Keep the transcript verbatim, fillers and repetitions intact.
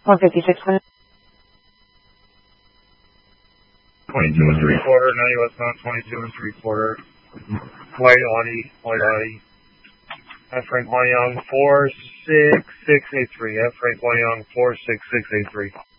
one fifty-six minutes. twenty-two and three quarter, now westbound twenty-two and three quarter. White Audi, white Audi. F. Frank Young, four six six eight three. F. Frank Young, four six six eight three.